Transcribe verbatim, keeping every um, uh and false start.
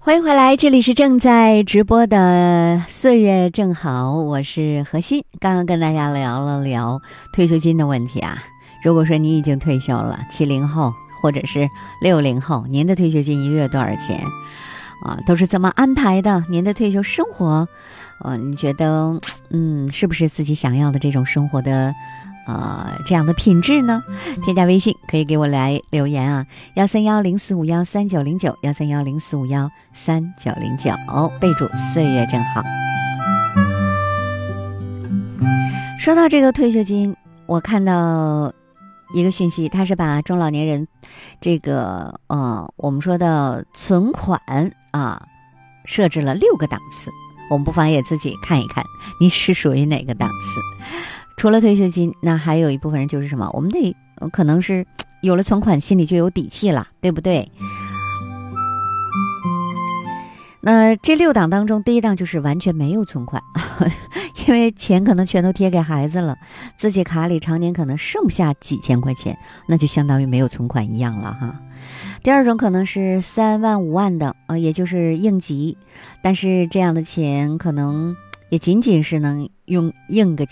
欢迎回来，这里是正在直播的岁月正好，我是何欣。刚刚跟大家聊了聊退休金的问题啊。如果说你已经退休了，七零后或者是六零后，您的退休金一个月多少钱啊？都是怎么安排的？您的退休生活，呃，你觉得嗯，是不是自己想要的这种生活的呃，这样的品质呢？添加微信可以给我来留言啊，幺三幺零四五幺三九零九，幺三幺零四五幺三九零九，备注岁月正好。说到这个退休金，我看到一个讯息，它是把中老年人这个呃，我们说的存款啊，设置了六个档次，我们不妨也自己看一看，你是属于哪个档次？除了退休金，那还有一部分人就是什么？我们得可能是有了存款，心里就有底气了，对不对？那这六档当中，第一档就是完全没有存款，因为钱可能全都贴给孩子了，自己卡里常年可能剩下几千块钱，那就相当于没有存款一样了哈。第二种可能是三万五万的啊，也就是应急，但是这样的钱可能也仅仅是能用应个